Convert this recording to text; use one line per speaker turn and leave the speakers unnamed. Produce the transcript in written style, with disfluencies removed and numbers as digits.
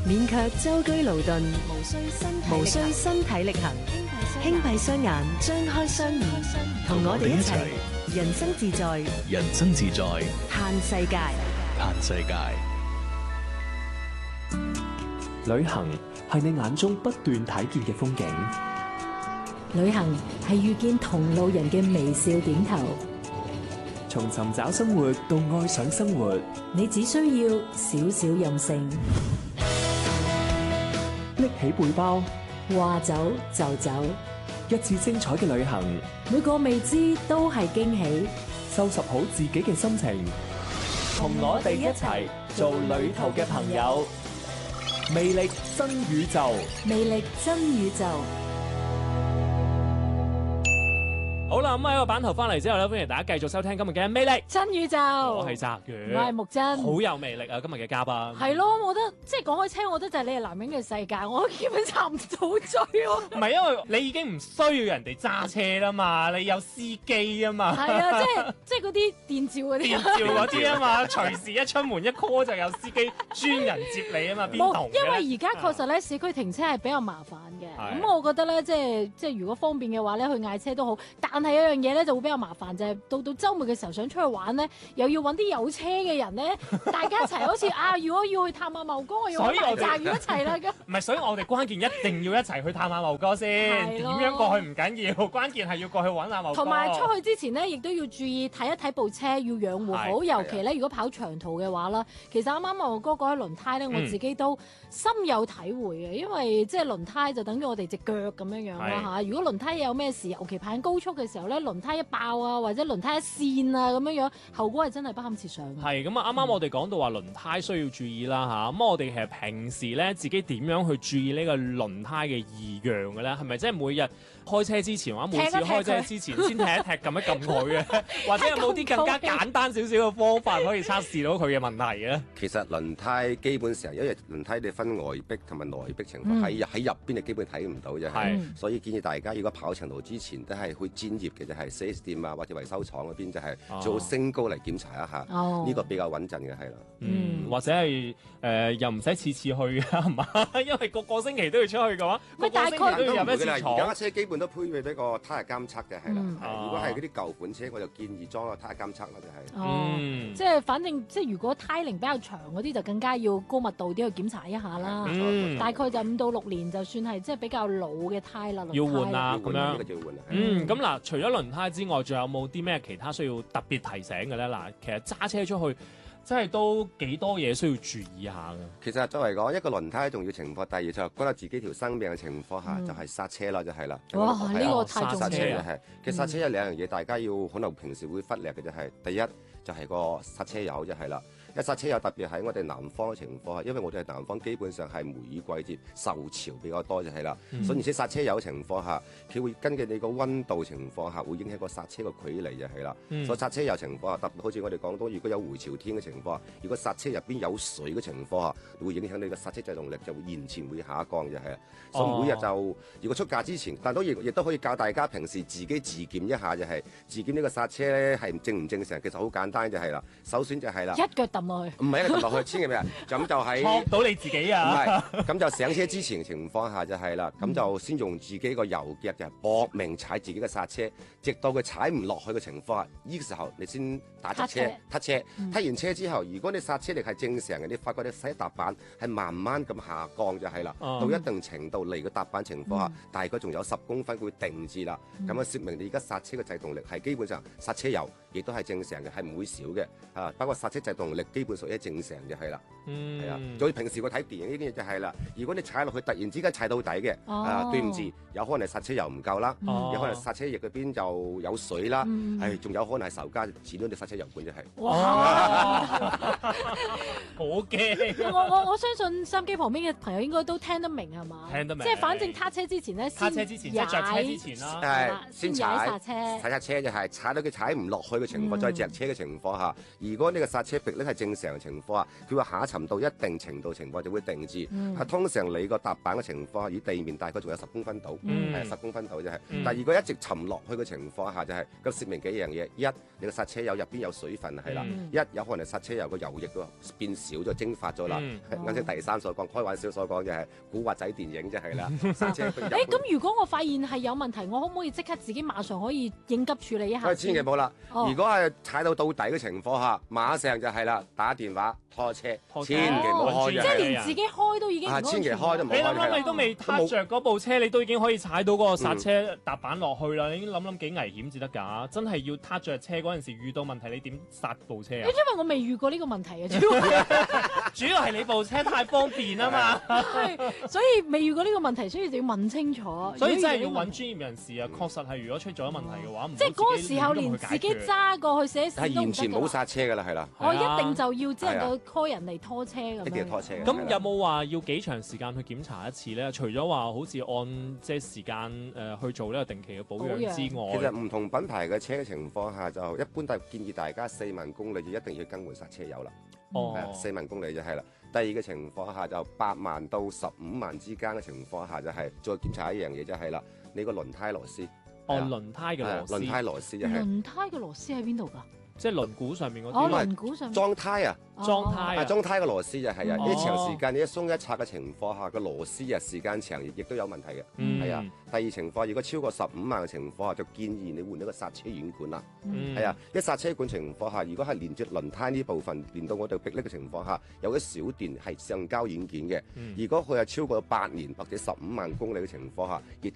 免卻舟車勞頓，無需身體力行，輕閉雙眼，張開雙耳，同我哋一齊人生自在，
人生自在，
嘆世界。
嘆世界。
旅行係你眼中不斷睇見嘅風景，
旅行係遇見同路人嘅微笑點頭。
從尋找生活到愛上生活，
你只需要少少任性，
拎起背包，
話走就走，
一次精彩嘅旅行，
每個未知都係驚喜。
收拾好自己嘅心情，同我哋一齊做旅途嘅朋友。魅力真宇宙，
魅力真宇宙。
好啦，咁喺個版頭翻嚟之後咧，歡迎大家繼續收聽今日嘅魅力
真宇宙。
我係澤宇，
我係木真，
好有魅力啊！今日嘅嘉賓
係咯，我覺得即係講開車，我覺得就係你係男人嘅世界，我基本插唔到嘴喎。
唔係因為你已經唔需要人哋揸車啦嘛，你有司機啊嘛。
係啊，即係嗰啲電召嗰啲。
電召嗰啲啊嘛，隨時一出門一 call 就有司機專人接你啊嘛，邊同嘅？
因為而家確實咧，市區停車係比較麻煩嘅。咁我覺得咧，即係如果方便嘅話咧，去嗌車都好。但係有樣嘢咧就會比較麻煩，就係到週末嘅時候想出去玩咧，又要揾啲有車嘅人咧，大家一齊好似如果要去探下茂哥，我要揾埋澤宇一齊啦咁。
唔係，所以我哋關鍵一定要一齊去探下茂哥先。點樣過去唔緊要，關鍵係要過去揾下茂哥。
同埋出去之前咧，亦都要注意睇一睇部車，要養護好。尤其咧，如果跑長途嘅話啦，其實啱啱茂哥講起輪胎咧，我自己都深有體會嘅，因為即係輪胎就等於我哋隻腳咁樣樣啦嚇。如果輪胎有咩事，尤其跑緊高速嘅時候咧，輪胎一爆啊，或者輪胎一跣啊咁樣樣，後果係真係不堪設想。係咁啊！啱啱我哋講到話輪胎需要注意啦嚇，咁我哋其實平時咧自己點樣去注意呢個輪胎嘅異樣嘅咧？係咪即係每日開車之前或者每次開車之前先踢一踢撳一撳佢嘅？或者有冇啲更加簡單少少嘅方法可以測試到佢嘅問題嘅？
其實輪胎基本上，因為輪胎你分外壁同埋內壁情況，喺入邊你基本睇唔到啫。所以建議大家如果跑長途之前都係去專業嘅，就係 4S 店啊或者維修廠嗰邊就係做升高嚟檢查一下，呢個比較穩陣嘅係啦。
或者係又唔使次次去嘅係嘛？因為個星期都要出去嘅話，個星期都要入一次廠。
而家車基本都配備呢個胎壓監測嘅係啦。如果係嗰啲舊款車，我就建議裝個胎壓監測啦，就係。
即係反正即係如果胎齡比較長嗰啲，就更加要高密度啲去檢查一下啦。大概就5到6年，就算係即係比較老嘅胎啦。要換啦咁樣。
咁嗱，除咗輪胎之外，仲有冇啲咩其他需要特別提醒嘅咧？嗱，其實揸車出去真係都幾多嘢需要注意下嘅。
其實作為講一個輪胎重要情況，第二就係覺得自己條生命嘅情況下，就係剎車啦，就係啦。
哇！呢個太重要。
剎車就係，其實剎車有兩樣嘢，大家要可能平時會忽略嘅就係，第一就係個剎車油就係啦。一剎車油特別喺我哋南方嘅情況下，因為我哋南方基本上係梅雨季節受潮比較多就係啦，所以而且剎車油嘅情況下，佢會根據你個溫度情況下會影響個剎車嘅距離就係啦。所以剎車油情況下，特別好似我哋廣東，如果有回潮天嘅情況下，如果剎車入邊有水嘅情況下，會影響你嘅剎車制動力，就會延遲會下降就係啦。所以每日就如果出價之前，但都亦都可以教大家平時自己自檢一下就係自檢呢個剎車咧係正唔正常，其實好簡單就係啦。首先就係啦，
一腳揼落去，
唔係一個揼落去，千祈唔係咁就喺
學到你自己啊！
唔係咁就上車之前嘅情況下就係啦，咁就先用自己個右腳就係搏命踩自己嘅剎車，直到佢踩唔落去嘅情況下，呢個時候你先打側車，撻車，撻完車之後，如果你剎車力係正常嘅，你發覺你踩踏板係慢慢咁下降就係啦，到一定程度嚟個踏板情況下，大概仲有10公分會定住啦，咁啊説明你而家剎車嘅制動力係基本上剎車油亦都係正常嘅，係唔會少嘅啊，包括剎車制動力基本屬於正常嘅係啦，係啊，所以平時我睇電影呢啲嘢就係啦，如果你踩落去突然之間踩到底嘅，對唔住，有可能係剎車油唔夠啦，有可能剎車液嗰邊就有水啦，仲有可能係仇家剪咗你剎車油管就係。
哇！
好驚！
我相信收音機旁邊嘅朋友應該都聽得明係嘛？聽得明。即係反正撻車之前咧，
撻車之前即係着車之前
啦，先踩
剎車，
踩剎車就係踩到佢踩唔落去嘅情況，再着車嘅情況下，如果呢個剎車壁咧係正常嘅情況下，佢會下沉到一定程度情況就會定住。通常你個踏板嘅情況下，以地面大概仲有10公分到，係10公分到就係。但係如果一直沉落去嘅情況下，就係咁説明幾樣嘢：一，你個剎車油入邊有水分係啦；一有可能剎車油個油液變少咗、蒸發咗啦。啱先第三所講，開玩笑所講就係古惑仔電影就係啦，剎車。
咁如果我發現係有問題，我可唔可以即刻自己馬上可以應急處理一下？
千祈冇啦！如果係踩到底嘅情況下，馬上就係啦，打電話拖車，千祈唔好開嘅。
即係連自己開都已經唔安全。
千祈開都唔好開。
你諗諗，你都未撻着嗰部車，你都已經可以踩到嗰個剎車踏板落去啦。你已經諗幾危險至得㗎？真係要撻着車嗰陣時遇到問題，你點剎部車啊？
因為我未遇過呢個問題啊，
主要係你部車太方便啊嘛。
所以未遇過呢個問題，所以就要問清楚。
所以真係要揾專業人士啊！確實係，如果出咗問題嘅話，
即係嗰個時候連自己揸過去寫
係完全冇剎車㗎啦，係啦。
我一定就要即係個 call 人嚟拖車咁樣。
一定要拖車。
咁有冇話要幾長時間去檢查一次咧？除咗話好似按即係時間去做呢個定期嘅保養之外，
其實唔同品牌嘅車嘅情況下，就一般都係建議大家4萬公里就一定要更換剎車油啦。4萬公里就係啦。第二嘅情況下就8萬到15萬之間嘅情況下就係再檢查一樣嘢就係啦，你個輪胎螺絲。
輪胎嘅螺絲。
輪胎螺絲就係。
輪胎嘅螺絲喺邊度㗎？
即係輪毂上面嗰啲。
輪毂上面。
裝胎啊！
裝胎啊！
裝胎嘅螺絲就係啊！呢長時間你一鬆一拆嘅情況下，個螺絲啊時間長亦都有問題嘅。係啊。第二情況，如果超過15萬嘅情況下，就建議你換一個剎車軟管啦。係啊，一剎車管情況下，如果係連接輪胎呢部分連到我哋迫力嘅情況下，有一小段係橡膠軟件嘅。如果佢係超過8年或者15萬公里嘅情況下，亦